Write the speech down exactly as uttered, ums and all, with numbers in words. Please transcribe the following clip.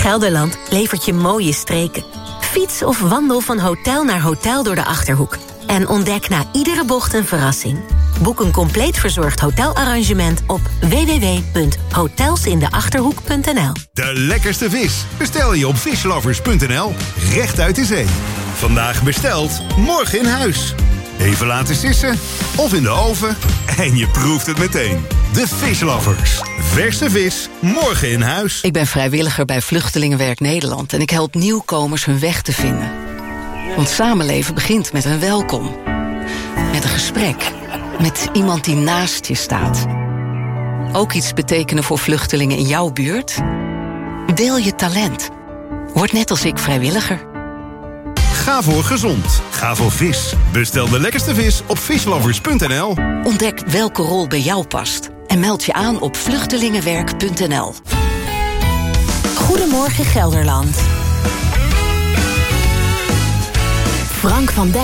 Gelderland levert je mooie streken. Fiets of wandel van hotel naar hotel door de Achterhoek. En ontdek na iedere bocht een verrassing. Boek een compleet verzorgd hotelarrangement op w w w punt hotels in de achterhoek punt n l. De lekkerste vis bestel je op fishlovers punt n l. Recht uit de zee. Vandaag besteld, morgen in huis. Even laten sissen of in de oven en je proeft het meteen. De Fishlovers. Verse vis, morgen in huis. Ik ben vrijwilliger bij Vluchtelingenwerk Nederland en ik help nieuwkomers hun weg te vinden. Want samenleven begint met een welkom. Met een gesprek. Met iemand die naast je staat. Ook iets betekenen voor vluchtelingen in jouw buurt? Deel je talent. Word net als ik vrijwilliger. Ga voor gezond. Ga voor vis. Bestel de lekkerste vis op fishlovers punt n l. Ontdek welke rol bij jou past. En meld je aan op vluchtelingenwerk punt n l. Goedemorgen Gelderland. Frank van Dijk.